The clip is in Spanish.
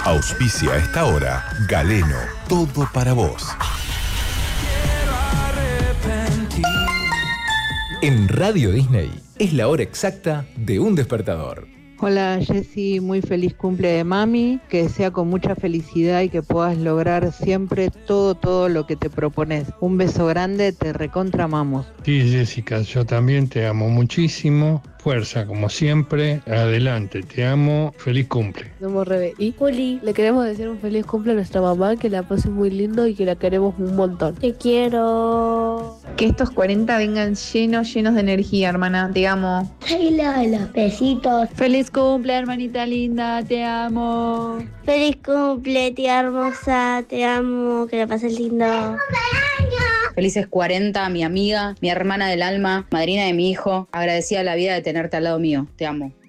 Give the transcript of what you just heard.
Auspicia a esta hora Galeno, todo para vos. En Radio Disney es la hora exacta de un despertador. Hola Jessy, muy feliz cumple de mami, que sea con mucha felicidad y que puedas lograr siempre todo lo que te propones. Un beso grande, te recontramamos. Sí, Jessica, yo también te amo muchísimo. Fuerza, como siempre. Adelante, te amo. Feliz cumple. Somos Rebe y Juli. Le queremos decir un feliz cumple a nuestra mamá, que la pase muy lindo y que la queremos un montón. Te quiero. Que estos 40 vengan llenos de energía, hermana. Te amo. Ay, los besitos. Feliz cumple, hermanita linda. Te amo. Feliz cumple, tía hermosa. Te amo. Que la pases lindo. Felices 40, mi amiga, mi hermana del alma, madrina de mi hijo. Agradecida a la vida de tenerte al lado mío. Te amo.